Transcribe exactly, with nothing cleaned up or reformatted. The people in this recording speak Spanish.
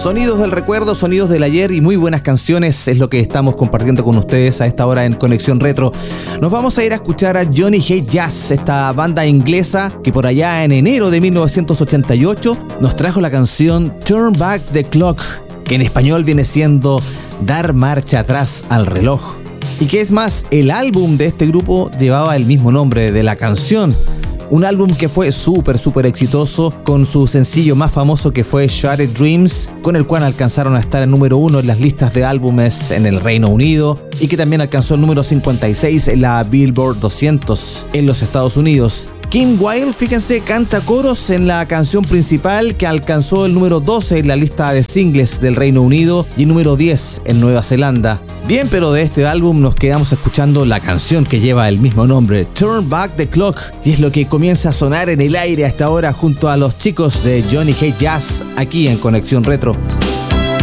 Sonidos del recuerdo, sonidos del ayer y muy buenas canciones es lo que estamos compartiendo con ustedes a esta hora en Conexión Retro. Nos vamos a ir a escuchar a Johnny Hate Jazz, esta banda inglesa que por allá en enero de mil novecientos ochenta y ocho nos trajo la canción Turn Back the Clock, que en español viene siendo Dar marcha atrás al reloj. Y que es más, el álbum de este grupo llevaba el mismo nombre de la canción. Un álbum que fue súper, súper exitoso, con su sencillo más famoso que fue Shattered Dreams, con el cual alcanzaron a estar en número uno en las listas de álbumes en el Reino Unido y que también alcanzó el número cincuenta y seis en la Billboard doscientos en los Estados Unidos. Kim Wilde, fíjense, canta coros en la canción principal que alcanzó el número doce en la lista de singles del Reino Unido y el número diez en Nueva Zelanda. Bien, pero de este álbum nos quedamos escuchando la canción que lleva el mismo nombre, Turn Back the Clock, y es lo que comienza a sonar en el aire hasta ahora junto a los chicos de Johnny Hate Jazz aquí en Conexión Retro.